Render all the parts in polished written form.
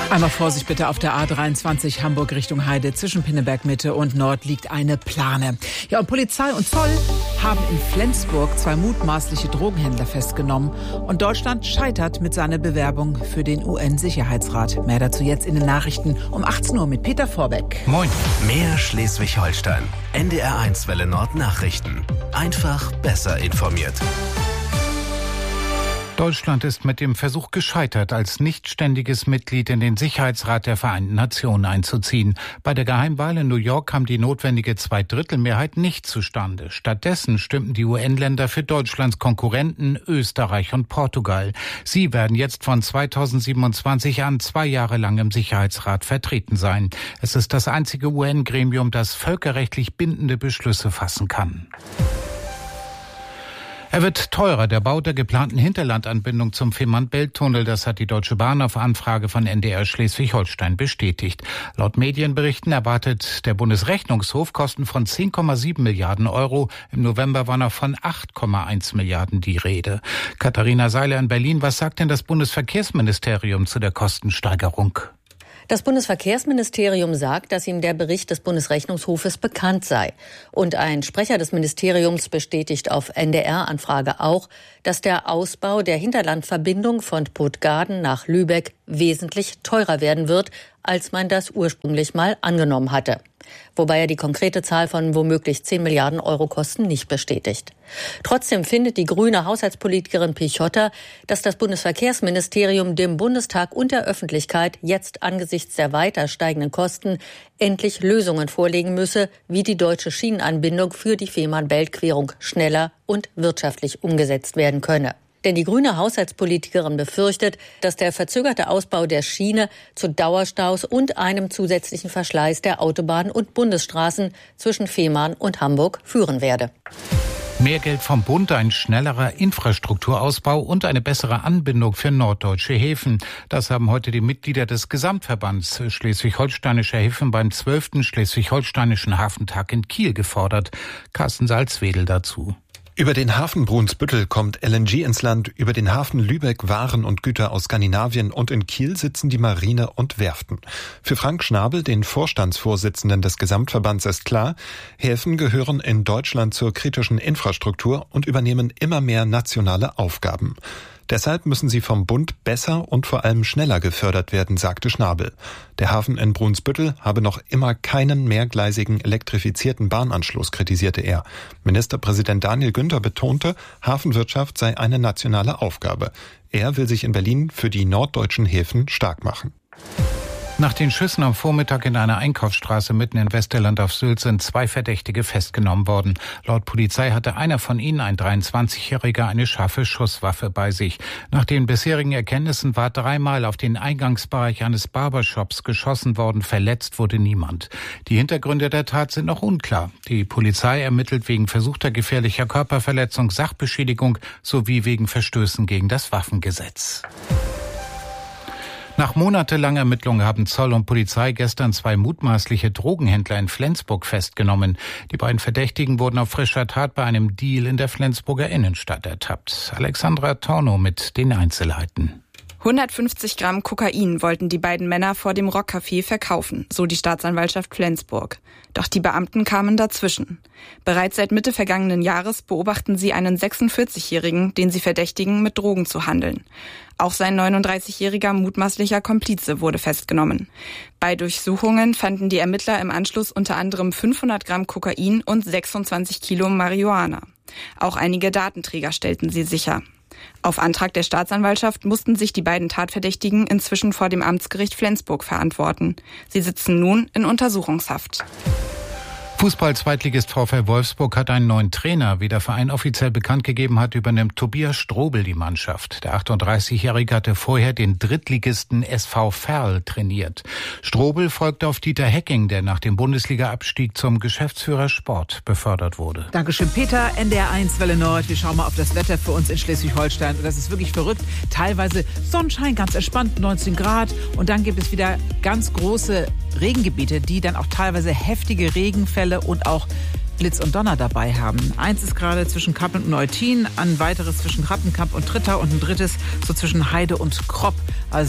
Einmal Vorsicht bitte auf der A23 Hamburg Richtung Heide. Zwischen Pinneberg Mitte und Nord liegt eine Plane. Ja, und Polizei und Zoll haben in Flensburg 2 mutmaßliche Drogenhändler festgenommen. Und Deutschland scheitert mit seiner Bewerbung für den UN-Sicherheitsrat. Mehr dazu jetzt in den Nachrichten um 18 Uhr mit Peter Vorbeck. Moin. Mehr Schleswig-Holstein. NDR1 Welle Nord Nachrichten. Einfach besser informiert. Deutschland ist mit dem Versuch gescheitert, als nichtständiges Mitglied in den Sicherheitsrat der Vereinten Nationen einzuziehen. Bei der Geheimwahl in New York kam die notwendige Zweidrittelmehrheit nicht zustande. Stattdessen stimmten die UN-Länder für Deutschlands Konkurrenten Österreich und Portugal. Sie werden jetzt von 2027 an 2 Jahre lang im Sicherheitsrat vertreten sein. Es ist das einzige UN-Gremium, das völkerrechtlich bindende Beschlüsse fassen kann. Er wird teurer, der Bau der geplanten Hinterlandanbindung zum Fehmarn-Belt-Tunnel. Das hat die Deutsche Bahn auf Anfrage von NDR Schleswig-Holstein bestätigt. Laut Medienberichten erwartet der Bundesrechnungshof Kosten von 10,7 Milliarden Euro. Im November war noch von 8,1 Milliarden die Rede. Katharina Seiler in Berlin, was sagt denn das Bundesverkehrsministerium zu der Kostensteigerung? Das Bundesverkehrsministerium sagt, dass ihm der Bericht des Bundesrechnungshofes bekannt sei. Und ein Sprecher des Ministeriums bestätigt auf NDR-Anfrage auch, dass der Ausbau der Hinterlandverbindung von Puttgarden nach Lübeck wesentlich teurer werden wird, als man das ursprünglich mal angenommen hatte. Wobei er die konkrete Zahl von womöglich 10 Milliarden Euro Kosten nicht bestätigt. Trotzdem findet die grüne Haushaltspolitikerin Pichotta, dass das Bundesverkehrsministerium dem Bundestag und der Öffentlichkeit jetzt angesichts der weiter steigenden Kosten endlich Lösungen vorlegen müsse, wie die deutsche Schienenanbindung für die Fehmarn-Belt-Querung schneller und wirtschaftlich umgesetzt werden könne. Denn die grüne Haushaltspolitikerin befürchtet, dass der verzögerte Ausbau der Schiene zu Dauerstaus und einem zusätzlichen Verschleiß der Autobahnen und Bundesstraßen zwischen Fehmarn und Hamburg führen werde. Mehr Geld vom Bund, ein schnellerer Infrastrukturausbau und eine bessere Anbindung für norddeutsche Häfen. Das haben heute die Mitglieder des Gesamtverbands Schleswig-Holsteinischer Häfen beim 12. Schleswig-Holsteinischen Hafentag in Kiel gefordert. Carsten Salzwedel dazu. Über den Hafen Brunsbüttel kommt LNG ins Land, über den Hafen Lübeck Waren und Güter aus Skandinavien und in Kiel sitzen die Marine und Werften. Für Frank Schnabel, den Vorstandsvorsitzenden des Gesamtverbands, ist klar, Häfen gehören in Deutschland zur kritischen Infrastruktur und übernehmen immer mehr nationale Aufgaben. Deshalb müssen sie vom Bund besser und vor allem schneller gefördert werden, sagte Schnabel. Der Hafen in Brunsbüttel habe noch immer keinen mehrgleisigen elektrifizierten Bahnanschluss, kritisierte er. Ministerpräsident Daniel Günther betonte, Hafenwirtschaft sei eine nationale Aufgabe. Er will sich in Berlin für die norddeutschen Häfen stark machen. Nach den Schüssen am Vormittag in einer Einkaufsstraße mitten in Westerland auf Sylt sind 2 Verdächtige festgenommen worden. Laut Polizei hatte einer von ihnen, ein 23-Jähriger, eine scharfe Schusswaffe bei sich. Nach den bisherigen Erkenntnissen war 3-mal auf den Eingangsbereich eines Barbershops geschossen worden. Verletzt wurde niemand. Die Hintergründe der Tat sind noch unklar. Die Polizei ermittelt wegen versuchter gefährlicher Körperverletzung, Sachbeschädigung sowie wegen Verstößen gegen das Waffengesetz. Nach monatelanger Ermittlung haben Zoll und Polizei gestern 2 mutmaßliche Drogenhändler in Flensburg festgenommen. Die beiden Verdächtigen wurden auf frischer Tat bei einem Deal in der Flensburger Innenstadt ertappt. Alexandra Tornow mit den Einzelheiten. 150 Gramm Kokain wollten die beiden Männer vor dem Rockcafé verkaufen, so die Staatsanwaltschaft Flensburg. Doch die Beamten kamen dazwischen. Bereits seit Mitte vergangenen Jahres beobachten sie einen 46-Jährigen, den sie verdächtigen, mit Drogen zu handeln. Auch sein 39-jähriger mutmaßlicher Komplize wurde festgenommen. Bei Durchsuchungen fanden die Ermittler im Anschluss unter anderem 500 Gramm Kokain und 26 Kilo Marihuana. Auch einige Datenträger stellten sie sicher. Auf Antrag der Staatsanwaltschaft mussten sich die beiden Tatverdächtigen inzwischen vor dem Amtsgericht Flensburg verantworten. Sie sitzen nun in Untersuchungshaft. Fußball-Zweitligist VfL Wolfsburg hat einen neuen Trainer. Wie der Verein offiziell bekannt gegeben hat, übernimmt Tobias Strobel die Mannschaft. Der 38-Jährige hatte vorher den Drittligisten SV Verl trainiert. Strobel folgte auf Dieter Hecking, der nach dem Bundesliga-Abstieg zum Geschäftsführer Sport befördert wurde. Dankeschön, Peter. NDR1 Welle Nord. Wir schauen mal auf das Wetter für uns in Schleswig-Holstein. Das ist wirklich verrückt. Teilweise Sonnenschein, ganz entspannt, 19 Grad. Und dann gibt es wieder ganz große Regengebiete, die dann auch teilweise heftige Regenfälle und auch Blitz und Donner dabei haben. Eins ist gerade zwischen Kappeln und Neutin, ein weiteres zwischen Rappenkamp und Trittau und ein drittes so zwischen Heide und Kropp. Also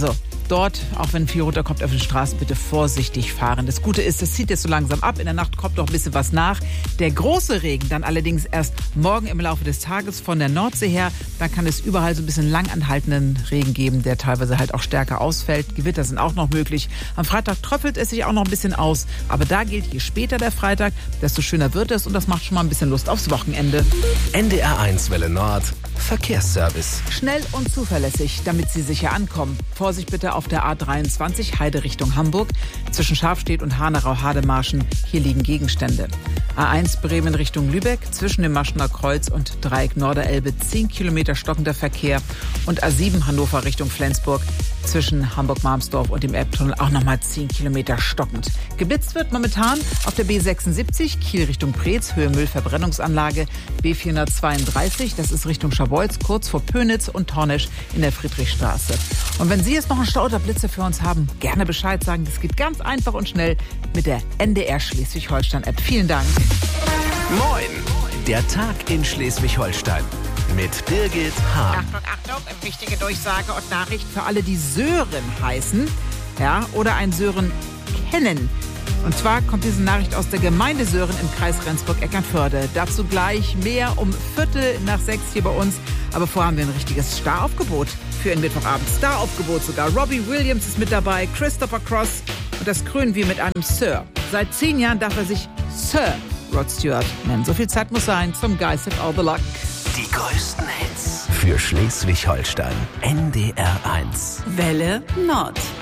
dort, auch wenn viel runterkommt auf den Straßen, bitte vorsichtig fahren. Das Gute ist, es zieht jetzt so langsam ab. In der Nacht kommt noch ein bisschen was nach. Der große Regen dann allerdings erst morgen im Laufe des Tages von der Nordsee her. Da kann es überall so ein bisschen lang anhaltenden Regen geben, der teilweise halt auch stärker ausfällt. Gewitter sind auch noch möglich. Am Freitag tröpfelt es sich auch noch ein bisschen aus. Aber da gilt, je später der Freitag, desto schöner wird es. Und das macht schon mal ein bisschen Lust aufs Wochenende. NDR1 Welle Nord. Verkehrsservice. Schnell und zuverlässig, damit Sie sicher ankommen. Vorsicht bitte auf der A23 Heide Richtung Hamburg. Zwischen Schafstedt und Hanau-Hademarschen. Hier liegen Gegenstände. A1 Bremen Richtung Lübeck. Zwischen dem Maschener Kreuz und Dreieck Norderelbe 10 Kilometer stockender Verkehr. Und A7 Hannover Richtung Flensburg. Zwischen Hamburg-Marmsdorf und dem Elbtunnel auch nochmal 10 Kilometer stockend. Geblitzt wird momentan auf der B76 Kiel Richtung Preetz, Höhe Müllverbrennungsanlage. B432, das ist Richtung Scharbeutz, kurz vor Pönitz und Tornisch in der Friedrichstraße. Und wenn Sie jetzt noch einen Stau oder Blitze für uns haben, gerne Bescheid sagen. Das geht ganz einfach und schnell mit der NDR Schleswig-Holstein-App. Vielen Dank. Moin! Der Tag in Schleswig-Holstein. Mit Birgit Hahn. Achtung, wichtige Durchsage und Nachricht für alle, die Sören heißen, ja, oder einen Sören kennen. Und zwar kommt diese Nachricht aus der Gemeinde Sören im Kreis Rendsburg-Eckernförde. Dazu gleich mehr um 5:45 hier bei uns. Aber vorher haben wir ein richtiges Staraufgebot für einen Mittwochabend. Staraufgebot sogar. Robbie Williams ist mit dabei, Christopher Cross. Und das krönen wir mit einem Sir. Seit 10 Jahren darf er sich Sir Rod Stewart nennen. So viel Zeit muss sein zum Geist of All the Luck. Die größten Hits für Schleswig-Holstein. NDR1. Welle Nord.